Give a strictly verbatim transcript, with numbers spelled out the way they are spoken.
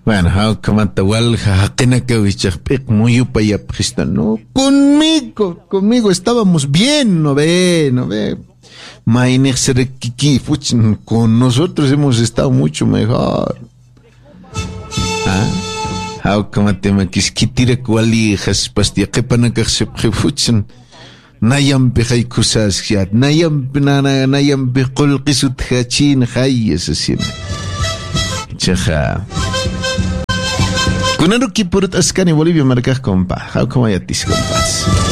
Bueno, how kamata walja haqina kawichaqpiq muyupayap no conmigo, conmigo estábamos bien, no ve, no ve. Mainex serkiki fuchin con nosotros hemos estado mucho mejor. Ah, how kamata makiskitira kwali haspasti qepanakaqsep fuchin. Nayam pe kusas hiat, nayam nana nayam pe qulqisut hachin hayes asin. Chaja. Kunano ki purut askani Bolivia marcas compa. How come I at this compas?